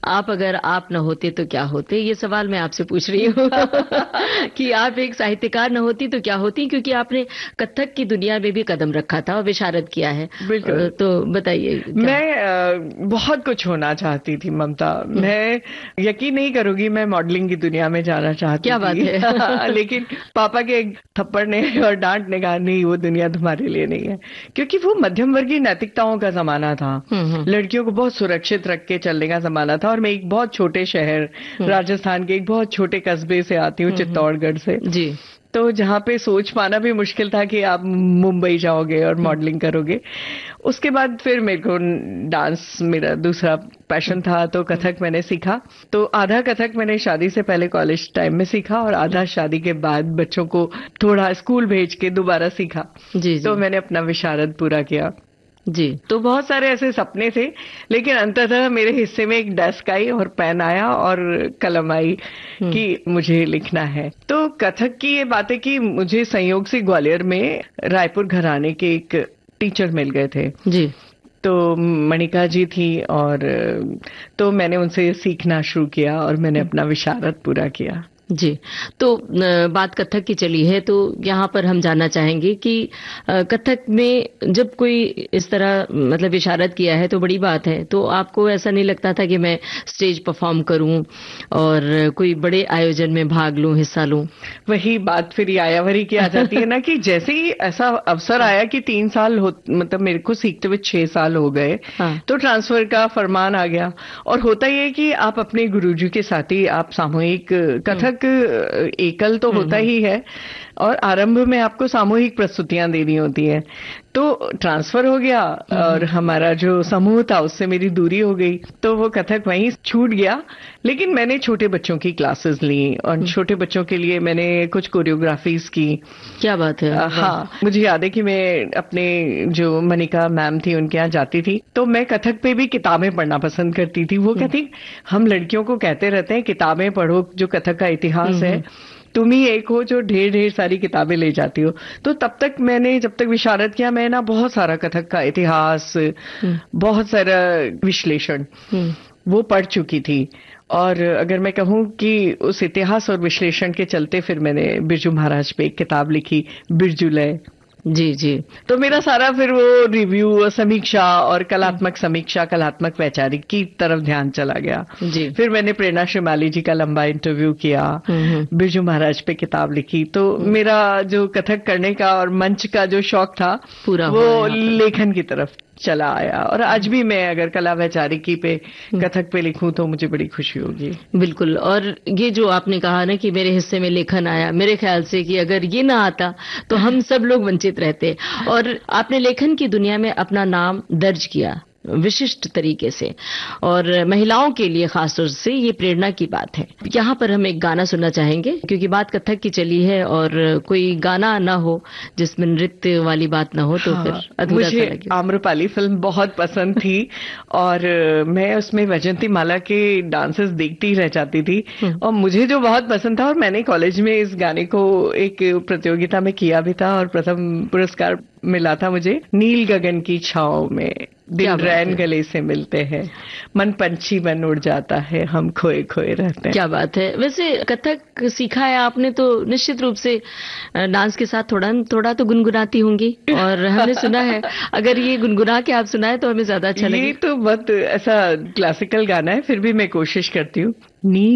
आप अगर आप न होते तो क्या होते, ये सवाल मैं आपसे पूछ रही हूँ कि आप एक साहित्यकार न होती तो क्या होती, क्योंकि आपने कथक की दुनिया में भी कदम रखा था और विशारद किया है। बिल्कुल। तो बताइए क्या। मैं बहुत कुछ होना चाहती थी ममता। मैं यकीन नहीं करूंगी, मैं मॉडलिंग की दुनिया में जाना चाहती क्या बात थी है। लेकिन पापा के एक थप्पड़ ने और डांट ने कहा नहीं, वो दुनिया तुम्हारे लिए नहीं है। क्योंकि वो मध्यम वर्गीय नैतिकताओं का जमाना था, हम्म। लड़कियों को बहुत सुरक्षित रख के चलने का जमाना था। और मैं एक बहुत छोटे शहर, राजस्थान के एक बहुत छोटे कस्बे से आती हूँ, चित्तौड़गढ़ से। जी। तो जहाँ पे सोच पाना भी मुश्किल था कि आप मुंबई जाओगे और मॉडलिंग करोगे। उसके बाद फिर मेरे को डांस मेरा दूसरा पैशन था, तो कथक मैंने सीखा। तो आधा कथक मैंने शादी से पहले कॉलेज टाइम में सीखा और आधा शादी के बाद बच्चों को थोड़ा स्कूल भेज के दोबारा सीखा। जी जी तो मैंने अपना विशारद पूरा किया। जी। तो बहुत सारे ऐसे सपने थे, लेकिन अंततः मेरे हिस्से में एक डेस्क आई और पेन आया और कलम आई कि मुझे लिखना है। तो कथक की ये बात है कि मुझे संयोग से ग्वालियर में रायपुर घराने के एक टीचर मिल गए थे। जी। तो मणिका जी थी, और तो मैंने उनसे सीखना शुरू किया और मैंने अपना विशारद पूरा किया। जी। तो बात कथक की चली है, तो यहाँ पर हम जानना चाहेंगे कि कथक में जब कोई इस तरह मतलब विशारद किया है तो बड़ी बात है, तो आपको ऐसा नहीं लगता था कि मैं स्टेज परफॉर्म करूं और कोई बड़े आयोजन में भाग लूं, हिस्सा लूं? वही बात फिर यायावरी की आ जाती है ना कि जैसे ही ऐसा अवसर आया कि 3 साल मतलब मेरे को सीखते हुए 6 साल हो गए, हाँ। तो ट्रांसफर का फरमान आ गया। और होता ही है कि आप अपने गुरुजी के साथ ही आप सामूहिक कथक एकल तो होता ही है, और आरंभ में आपको सामूहिक प्रस्तुतियां देनी होती हैं। तो ट्रांसफर हो गया और हमारा जो समूह था उससे मेरी दूरी हो गई, तो वो कथक वहीं छूट गया। लेकिन मैंने छोटे बच्चों की क्लासेस ली और छोटे बच्चों के लिए मैंने कुछ कोरियोग्राफीज की। क्या बात है। हाँ, मुझे याद है कि मैं अपने जो मनिका मैम थी उनके यहाँ जाती थी, तो मैं कथक पे भी किताबें पढ़ना पसंद करती थी। वो कहती, हम लड़कियों को कहते रहते हैं किताबें पढ़ो, जो कथक का इतिहास है, तुम ही एक हो जो ढेर ढेर सारी किताबें ले जाती हो। तो तब तक मैंने, जब तक विशारद किया, मैं ना बहुत सारा कथक का इतिहास, बहुत सारा विश्लेषण वो पढ़ चुकी थी। और अगर मैं कहूँ कि उस इतिहास और विश्लेषण के चलते फिर मैंने बिरजू महाराज पे एक किताब लिखी, बिरजूलय। जी जी। तो मेरा सारा फिर वो रिव्यू और समीक्षा और कलात्मक समीक्षा, कलात्मक वैचारिक की तरफ ध्यान चला गया। जी। फिर मैंने प्रेरणा श्रीमाली जी का लंबा इंटरव्यू किया, बिरजू महाराज पे किताब लिखी। तो मेरा जो कथक करने का और मंच का जो शौक था पूरा वो लेखन की तरफ चला आया। और आज भी मैं अगर कला वैचारिकी पे कथक पे लिखूं तो मुझे बड़ी खुशी होगी। बिल्कुल। और ये जो आपने कहा ना कि मेरे हिस्से में लेखन आया, मेरे ख्याल से कि अगर ये ना आता तो हम सब लोग वंचित रहते। और आपने लेखन की दुनिया में अपना नाम दर्ज किया विशिष्ट तरीके से, और महिलाओं के लिए खासतौर से ये प्रेरणा की बात है। यहाँ पर हम एक गाना सुनना चाहेंगे, क्योंकि बात कथक की चली है और कोई गाना ना हो जिसमें नृत्य वाली बात ना हो तो फिर अधूरा सा लगे। मुझे आम्रपाली फिल्म बहुत पसंद थी और मैं उसमें वैजयंती माला के डांसेस देखती रह जाती थी। और मुझे जो बहुत पसंद था, और मैंने कॉलेज में इस गाने को एक प्रतियोगिता में किया भी था और प्रथम पुरस्कार मिला था मुझे, नील गगन की छांव में दिन रैन गले से मिलते हैं, मन पंछी बन उड़ जाता है, हम खोए खोए रहते हैं। क्या बात है। वैसे कथक सीखा है आपने तो निश्चित रूप से डांस के साथ थोड़ा थोड़ा तो गुनगुनाती होंगी, और हमने सुना है अगर ये गुनगुना के आप सुनाए तो हमें ज्यादा अच्छा लगे। ये तो बहुत ऐसा क्लासिकल गाना है, फिर भी मैं कोशिश करती हूँ। नी